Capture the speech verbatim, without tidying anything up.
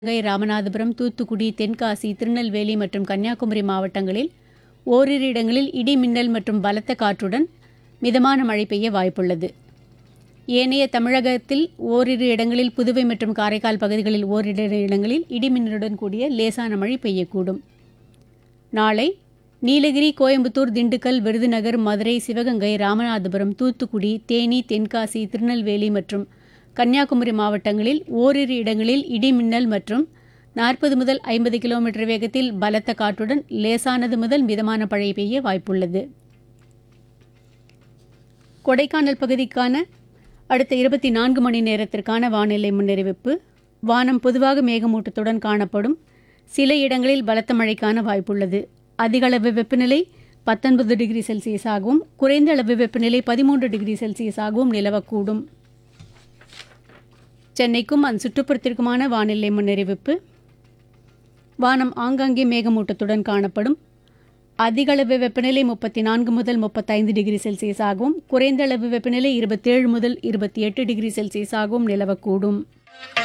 சிவகங்கை, ராமநாதபுரம், தூத்துக்குடி, தென்காசி, திருநெல்வேலி மற்றும் கன்னியாகுமரி மாவட்டங்களில் ஓரிரு இடங்களில் இடி மின்னல் மற்றும் பலத்த காற்றுடன் மிதமான மழை பெய்ய வாய்ப்புள்ளது. ஏனைய தமிழகத்தில் ஓரிரு இடங்களில், புதுவை மற்றும் காரைக்கால் பகுதிகளில் ஓரிரு இடங்களில் இடிமின்னலுடன் கூடிய லேசான மழை பெய்யக்கூடும். நாளை நீலகிரி, கோயம்புத்தூர், திண்டுக்கல், விருதுநகர், மதுரை, சிவகங்கை, ராமநாதபுரம், தூத்துக்குடி, தேனி, தென்காசி, திருநெல்வேலி மற்றும் கன்னியாகுமரி மாவட்டங்களில் ஓரிரு இடங்களில் இடிமின்னல் மற்றும் நாற்பது முதல் ஐம்பது கிலோமீட்டர் வேகத்தில் பலத்த காற்றுடன் லேசானது முதல் மிதமான மழை பெய்ய வாய்ப்புள்ளது. கொடைக்கானல் பகுதிக்கான அடுத்த இருபத்தி நான்கு மணி நேரத்திற்கான வானிலை முன்னறிவிப்பு. வானம் பொதுவாக மேகமூட்டத்துடன் காணப்படும். சில இடங்களில் பலத்த மழைக்கான வாய்ப்புள்ளது. அதிகளவு வெப்பநிலை பத்தொன்பது டிகிரி செல்சியஸாகவும் குறைந்த அளவு வெப்பநிலை பதிமூன்று டிகிரி செல்சியஸாகவும் நிலவக்கூடும். சென்னைக்கும் அதன் சுற்றுப்புறத்திற்குமான வானிலை முன்னறிவிப்பு. வானம் ஆங்காங்கே மேகமூட்டத்துடன் காணப்படும். அதிகளவு வெப்பநிலை முப்பத்தி நான்கு முதல் முப்பத்தைந்து டிகிரி செல்சியஸாகவும் குறைந்த அளவு வெப்பநிலை இருபத்தேழு முதல் இருபத்தி எட்டு டிகிரி செல்சியஸாகவும் நிலவக்கூடும்.